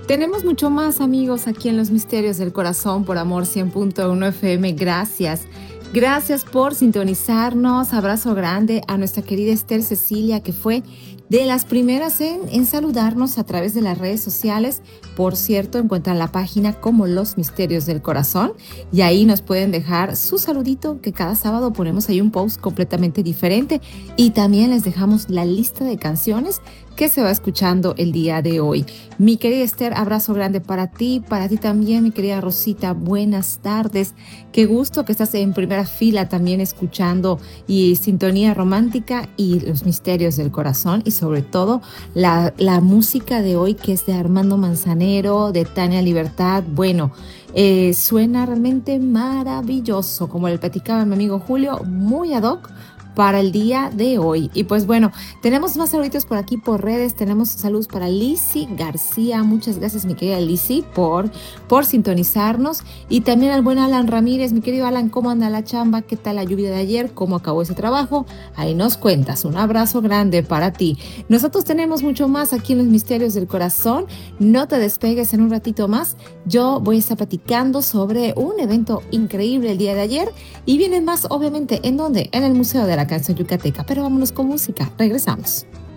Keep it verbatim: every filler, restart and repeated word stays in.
Tenemos mucho más amigos aquí en Los Misterios del Corazón por Amor cien punto uno F M. Gracias. Gracias por sintonizarnos. Abrazo grande a nuestra querida Esther Cecilia, que fue de las primeras en, en saludarnos a través de las redes sociales. Por cierto, encuentran la página como Los Misterios del Corazón y ahí nos pueden dejar su saludito, que cada sábado ponemos ahí un post completamente diferente y también les dejamos la lista de canciones que se va escuchando el día de hoy. Mi querida Esther, abrazo grande para ti, para ti también, mi querida Rosita, buenas tardes. Qué gusto que estás en primera fila también escuchando y Sintonía Romántica y Los Misterios del Corazón y sobre todo la, la música de hoy, que es de Armando Manzanero, de Tania Libertad. Bueno, eh, suena realmente maravilloso, como le platicaba mi amigo Julio, muy ad hoc para el día de hoy. Y pues bueno, tenemos más saluditos por aquí por redes. Tenemos saludos para Lizzy García. Muchas gracias, mi querida Lizzy, por, por sintonizarnos. Y también al buen Alan Ramírez. Mi querido Alan, ¿cómo anda la chamba? ¿Qué tal la lluvia de ayer? ¿Cómo acabó ese trabajo? Ahí nos cuentas. Un abrazo grande para ti. Nosotros tenemos mucho más aquí en Los Misterios del Corazón. No te despegues, en un ratito más. Yo voy a estar platicando sobre un evento increíble el día de ayer. Y vienen más, obviamente, ¿en dónde? En el Museo de la Canción Yucateca. Pero vámonos con música. Regresamos.